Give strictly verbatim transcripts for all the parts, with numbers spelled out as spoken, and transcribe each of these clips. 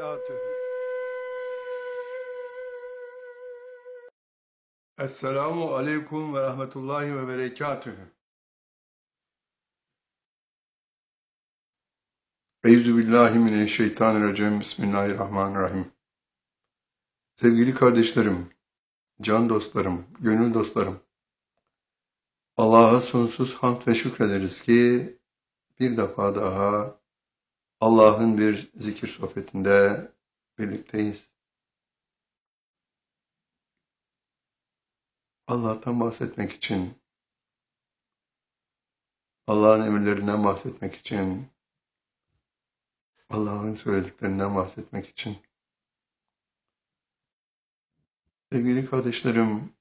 berekatühü. Esselamu aleyküm ve rahmetullahi ve berekatühü. Euzubillahimineşşeytanirracim. Bismillahirrahmanirrahim. Sevgili kardeşlerim, can dostlarım, gönül dostlarım, Allah'a sonsuz hamd ve şükrederiz ki bir defa daha Allah'ın bir zikir sohbetinde birlikteyiz. Allah'tan bahsetmek için, Allah'ın emirlerinden bahsetmek için, Allah'ın söylediklerinden bahsetmek için. Sevgili kardeşlerim,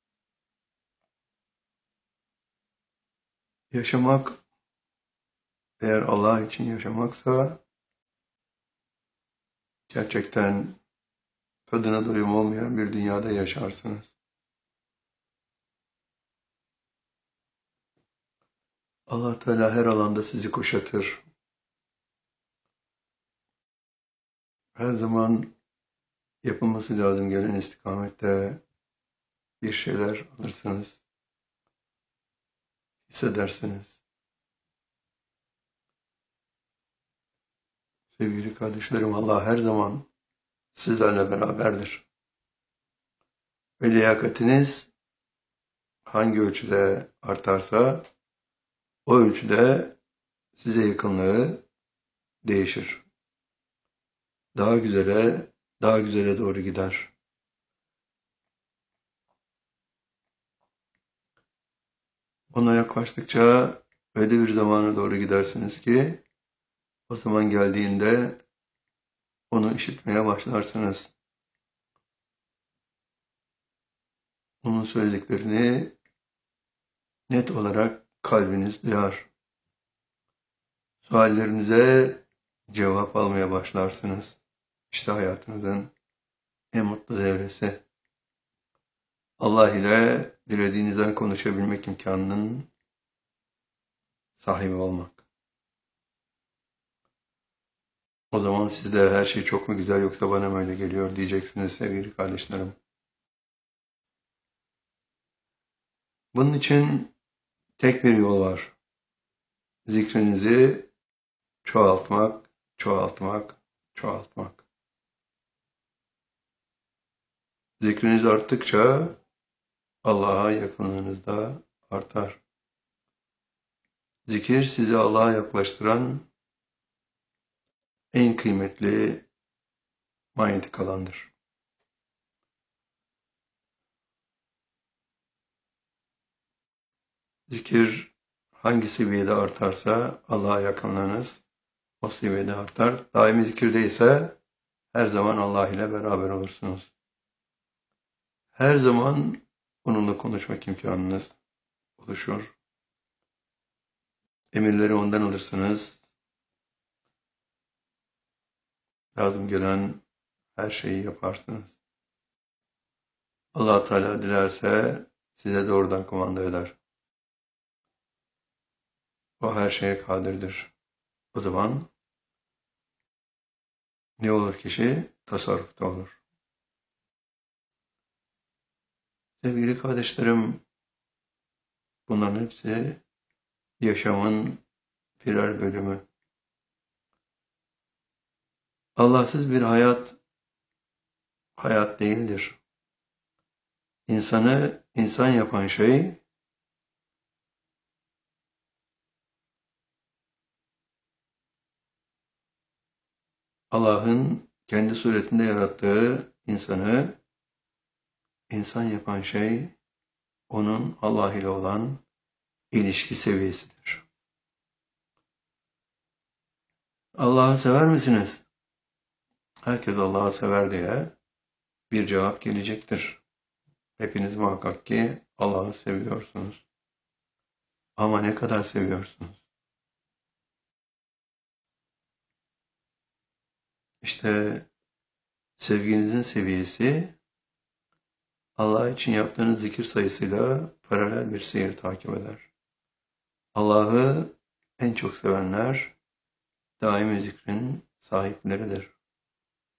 yaşamak, eğer Allah için yaşamaksa, gerçekten tadına doyum olmayan bir dünyada yaşarsınız. Allah Teala her alanda sizi kuşatır. Her zaman yapılması lazım gelen istikamette bir şeyler alırsınız, hissedersiniz. Sevgili kardeşlerim, Allah her zaman sizlerle beraberdir. Ve liyakatiniz hangi ölçüde artarsa, o ölçüde size yakınlığı değişir. Daha güzele, daha güzele doğru gider. Ona yaklaştıkça öyle bir zamana doğru gidersiniz ki, o zaman geldiğinde onu işitmeye başlarsınız. Onun söylediklerini net olarak kalbiniz duyar. Suallerinize cevap almaya başlarsınız. İşte hayatınızın en mutlu devresi. Allah ile dilediğinizden konuşabilmek imkanının sahibi olmak. O zaman siz de her şey çok mu güzel yoksa bana mı öyle geliyor diyeceksiniz sevgili kardeşlerim. Bunun için tek bir yol var. Zikrinizi çoğaltmak, çoğaltmak, çoğaltmak. Zikriniz arttıkça Allah'a yakınlığınız da artar. Zikir sizi Allah'a yaklaştıran en kıymetli manyetik alandır. Zikir hangi seviyede artarsa Allah'a yakınlığınız o seviyede artar. Daimi zikirde ise her zaman Allah ile beraber olursunuz. Her zaman onunla konuşmak imkanınız oluşur. Emirleri ondan alırsınız. Lazım gelen her şeyi yaparsınız. Allah Teala dilerse size doğrudan kumanda eder. O her şeye kadirdir. O zaman ne olur kişi? Tasarrufta olur. Sevgili kardeşlerim, bunların hepsi yaşamın birer bölümü. Allahsız bir hayat, hayat değildir. İnsanı insan yapan şey, Allah'ın kendi suretinde yarattığı insanı insan yapan şey, onun Allah ile olan ilişki seviyesidir. Allah'ı sever misiniz? Herkes Allah'ı sever diye bir cevap gelecektir. Hepiniz muhakkak ki Allah'ı seviyorsunuz. Ama ne kadar seviyorsunuz? İşte sevginizin seviyesi Allah için yaptığınız zikir sayısıyla paralel bir seyir takip eder. Allah'ı en çok sevenler daimi zikrin sahipleridir.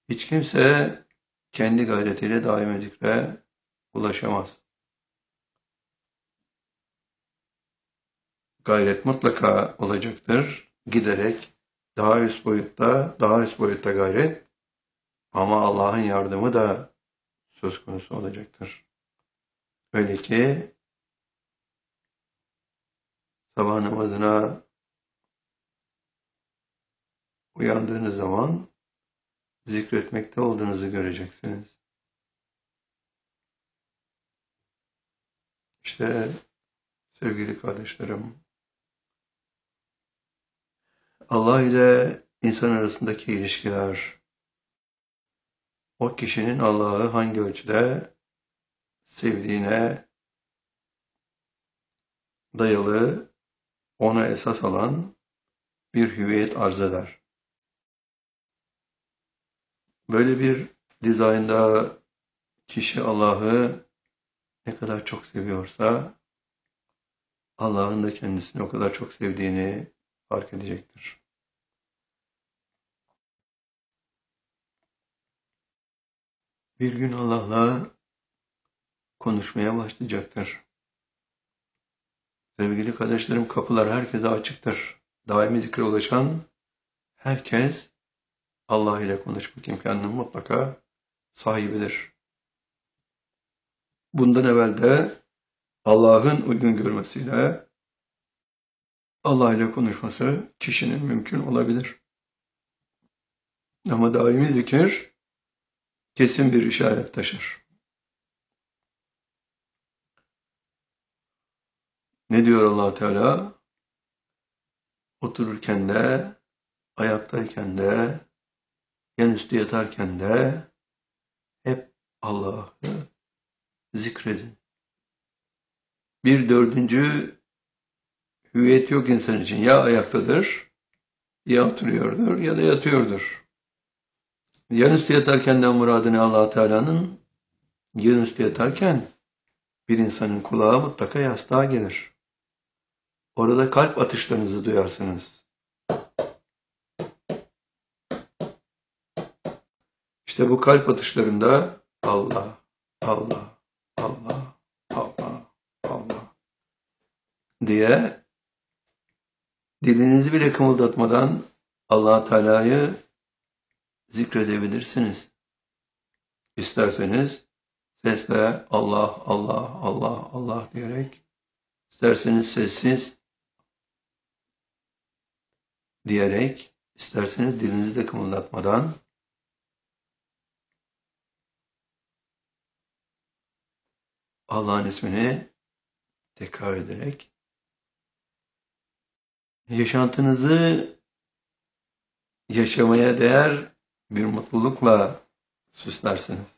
Hiç kimse kendi gayretiyle daimi zikre ulaşamaz. Gayret mutlaka olacaktır. Giderek daha üst boyutta, daha üst boyutta gayret, ama Allah'ın yardımı da söz konusu olacaktır. Öyle ki sabah namazına uyandığınız zaman zikretmekte olduğunuzu göreceksiniz. İşte sevgili kardeşlerim, Allah ile insan arasındaki ilişkiler, o kişinin Allah'ı hangi ölçüde sevdiğine dayalı, ona esas alan bir hüviyet arz eder. Böyle bir dizaynda kişi Allah'ı ne kadar çok seviyorsa, Allah'ın da kendisini o kadar çok sevdiğini fark edecektir. Bir gün Allah'la konuşmaya başlayacaktır. Sevgili kardeşlerim, kapılar herkese açıktır. Daimi zikre ulaşan herkes Allah ile konuşmak imkanının mutlaka sahibidir. Bundan evvel de Allah'ın uygun görmesiyle Allah ile konuşması kişinin mümkün olabilir. Ama daimi zikir kesin bir işaret taşır. Ne diyor Allah Teala? Otururken de, ayaktayken de, yan üstü yatarken de hep Allah'ı zikredin. Bir dördüncü hüviyet yok insan için. Ya ayaktadır, ya oturuyordur, ya da yatıyordur. Yan üstü yatarkenden muradı ne Allah Teala'nın? Yan üstü yatarken bir insanın kulağı mutlaka yastığa gelir. Orada kalp atışlarınızı duyarsınız. İşte bu kalp atışlarında Allah, Allah, Allah, Allah, Allah diye dilinizi bile kımıldatmadan Allah Teala'yı zikredebilirsiniz. İsterseniz sesle Allah, Allah, Allah, Allah diyerek, isterseniz sessiz diyerek, isterseniz dilinizi de kımıldatmadan Allah'ın ismini tekrar ederek yaşantınızı yaşamaya değer bir mutlulukla süslersiniz.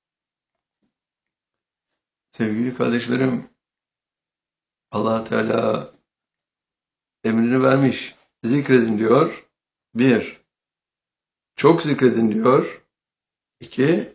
Sevgili kardeşlerim, Allah Teala emrini vermiş. Zikredin diyor. Bir, çok zikredin diyor. İki,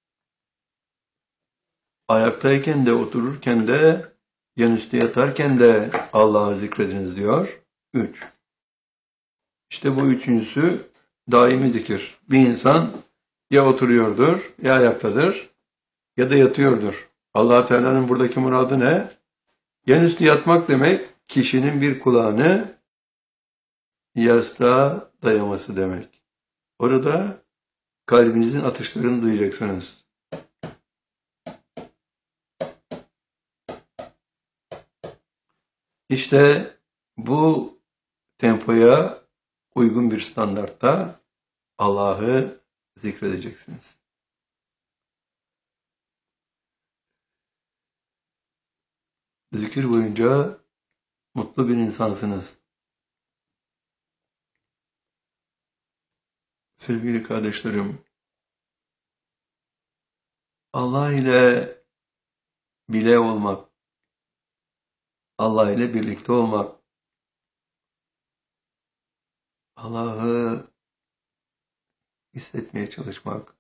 ayaktayken de, otururken de, yan üstü yatarken de Allah'ı zikrediniz diyor. Üç. İşte bu üçüncüsü daimi zikir. Bir insan ya oturuyordur, ya ayaktadır, ya da yatıyordur. Allah Teala'nın buradaki muradı ne? Yan üstü yatmak demek, kişinin bir kulağını yastığa dayaması demek. Orada kalbinizin atışlarını duyacaksınız. İşte bu tempoya uygun bir standartta Allah'ı zikredeceksiniz. Zikir boyunca mutlu bir insansınız. Sevgili kardeşlerim, Allah ile bile olmak, Allah ile birlikte olmak, Allah'ı hissetmeye çalışmak,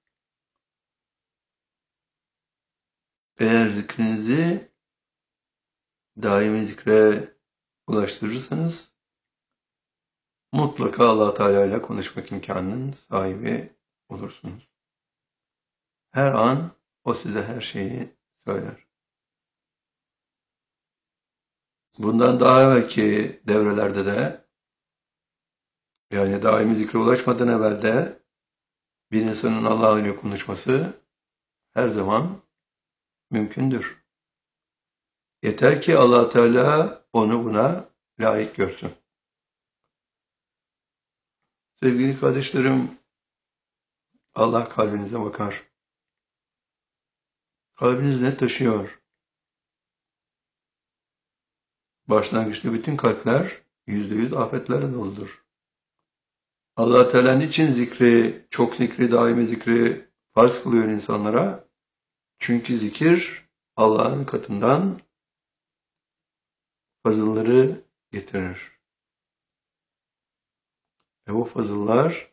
eğer zikrinizi daimi zikre ulaştırırsanız mutlaka Allah Teala ile konuşmak imkanının sahibi olursunuz. Her an o size her şeyi söyler. Bundan daha evvelki devrelerde de, yani daimi zikre ulaşmadan evvel de bir insanın Allah ile konuşması her zaman mümkündür. Yeter ki Allah Teala onu buna layık görsün. Sevgili kardeşlerim, Allah kalbinize bakar. Kalbiniz ne taşıyor? Başlangıçta bütün kalpler yüzde yüz afetlerle doludur. Allah Teala niçin zikri, çok zikri, daimi zikri farz kılıyor insanlara? Çünkü zikir Allah'ın katından fazılları getirir. Ve bu fazıllar